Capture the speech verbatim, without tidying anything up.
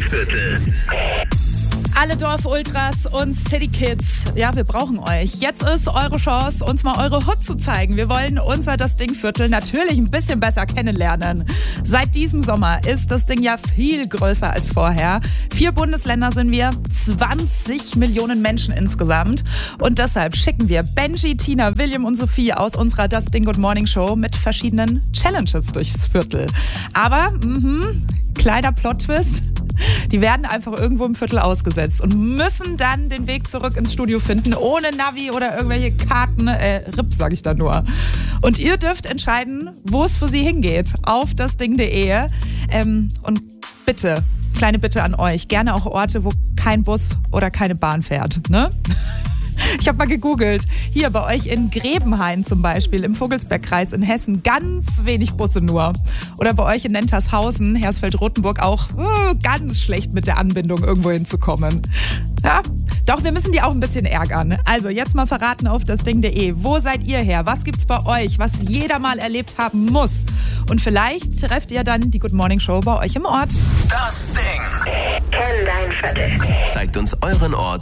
Ding-Viertel. Alle Dorf-Ultras und City-Kids, ja, wir brauchen euch. Jetzt ist eure Chance, uns mal eure Hut zu zeigen. Wir wollen unser Das Ding-Viertel natürlich ein bisschen besser kennenlernen. Seit diesem Sommer ist das Ding ja viel größer als vorher. Vier Bundesländer sind wir, zwanzig Millionen Menschen insgesamt. Und deshalb schicken wir Benji, Tina, William und Sophie aus unserer Das Ding Good Morning Show mit verschiedenen Challenges durchs Viertel. Aber, mhm, kleiner Plot-Twist. Die werden einfach irgendwo im Viertel ausgesetzt und müssen dann den Weg zurück ins Studio finden, ohne Navi oder irgendwelche Karten, äh, R I P sage ich da nur. Und ihr dürft entscheiden, wo es für sie hingeht, auf dasding punkt de. Ähm, und bitte, kleine Bitte an euch, gerne auch Orte, wo kein Bus oder keine Bahn fährt, ne? Ich habe mal gegoogelt. Hier bei euch in Grebenhain zum Beispiel, im Vogelsbergkreis in Hessen, ganz wenig Busse nur. Oder bei euch in Nentershausen, Hersfeld-Rotenburg auch uh, ganz schlecht mit der Anbindung irgendwo hinzukommen. Ja, doch, wir müssen die auch ein bisschen ärgern. Also jetzt mal verraten auf dasding punkt de. Wo seid ihr her? Was gibt's bei euch, was jeder mal erlebt haben muss? Und vielleicht trefft ihr dann die Good Morning Show bei euch im Ort. Das Ding. Kenn dein Viertel. Zeigt uns euren Ort